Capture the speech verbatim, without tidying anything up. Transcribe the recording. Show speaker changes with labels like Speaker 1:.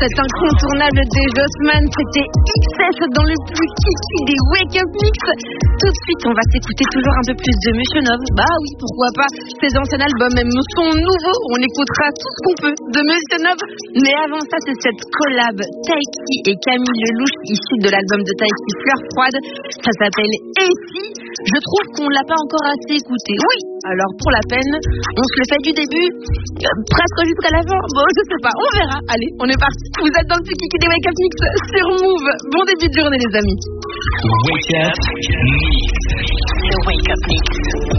Speaker 1: cet incontournable des Jossman, c'était X S dans le plus kiki des Wake Up Mix. Tout de suite, on va s'écouter toujours un peu plus de Monsieur Nov. Bah oui, pourquoi pas. Ses anciens albums, même son nouveau, on écoutera tout ce qu'on peut de Monsieur Nov. Mais avant ça, c'est cette collab Taiki et Camille Lelouch, issue de l'album de Taiki Fleur Froide. Ça s'appelle Et si. Je trouve qu'on l'a pas encore assez écouté. Oui, alors pour la peine, on se le fait du début, euh, presque jusqu'à la fin. Bon, je sais pas, on verra. Allez, on est parti. Vous êtes dans le petit kiki des Wake Up Mix sur Move. Bon début de journée, les amis.
Speaker 2: Wake Up Mix. Le Wake Up Mix.